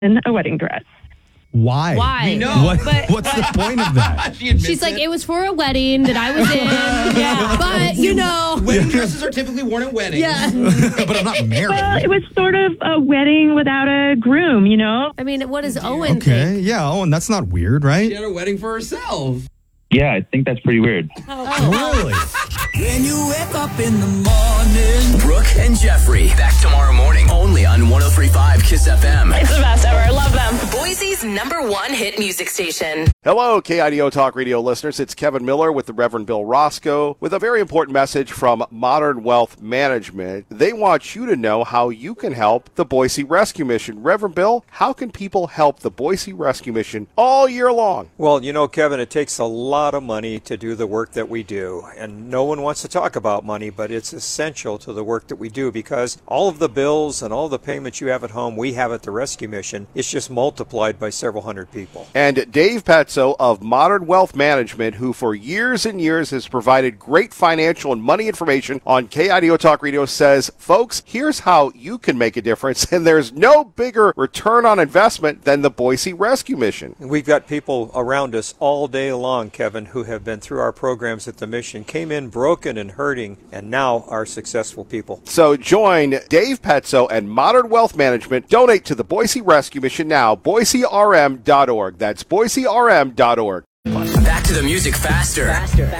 in a wedding dress. Why? Why? No. What's the point of that? She's like, it was for a wedding that I was in. Yeah. But, you know. Wedding dresses are typically worn at weddings. Yeah. But I'm not married. Well, it was sort of a wedding without a groom, you know? I mean, what does Owen Okay, think? yeah, Owen, that's not weird, She right? had a wedding for herself. Yeah, I think that's pretty weird. Really? When you wake up in the morning. Brooke and Jeffrey. Back tomorrow morning. Only on 103.5 KISS FM. It's the best ever. I love them. Boise's #1 hit music station. Hello, KIDO Talk Radio listeners. It's Kevin Miller with the Reverend Bill Roscoe with a very important message from Modern Wealth Management. They want you to know how you can help the Boise Rescue Mission. Reverend Bill, how can people help the Boise Rescue Mission all year long? Well, you know, Kevin, it takes a lot of money to do the work that we do. And no one wants to talk about money, but it's essential to the work that we do because all of the bills and all the payments you have at home, we have at the Rescue Mission. It's just multiplied by several hundred people. And Dave Petzo of Modern Wealth Management, who for years and years has provided great financial and money information on KIDO Talk Radio, says, folks, here's how you can make a difference. And there's no bigger return on investment than the Boise Rescue Mission. We've got people around us all day long, Kevin, who have been through our programs at the mission, came in broken and hurting, and now are successful people. So join Dave Petzo and Modern Wealth Management. Donate to the Boise Rescue Mission now. BoiseRM.org. That's BoiseRM.org. Back to the music faster.